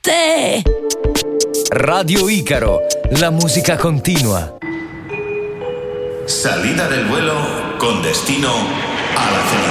te. Radio Icaro, la musica continua. Salida del vuelo con destino a la felicidad.